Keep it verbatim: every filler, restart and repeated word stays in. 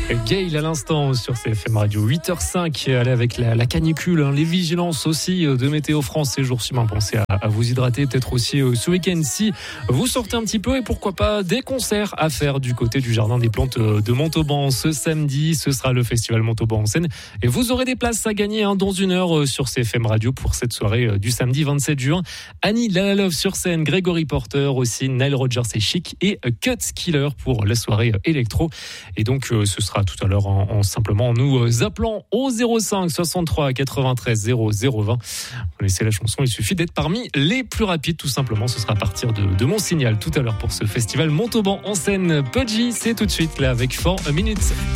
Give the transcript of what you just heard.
Gail à l'instant sur C F M Radio, huit heures cinq, allez avec la, la canicule, hein, les vigilances aussi de Météo France ces jours-ci, ben, pensez à, à vous hydrater peut-être aussi euh, ce week-end si vous sortez un petit peu et pourquoi pas des concerts à faire du côté du Jardin des Plantes de Montauban. Ce samedi, ce sera le festival Montauban en scène et vous aurez des places à gagner hein, dans une heure euh, sur C F M Radio pour cette soirée euh, du samedi vingt-sept juin. Annie Lalalove sur scène, Grégory Porter aussi, Nile Rodgers et Chic et euh, Cut Killer pour la soirée euh, électro. Et donc euh, ce sera tout à l'heure en, en simplement nous euh, appelant au zéro cinq soixante-trois quatre-vingt-treize zéro zéro vingt. Vous laissez la chanson, il suffit d'être parmi les plus rapides tout simplement. Ce sera à partir de, de mon signal tout à l'heure pour ce festival Montauban en scène. Pudgy, c'est tout de suite là avec four minutes.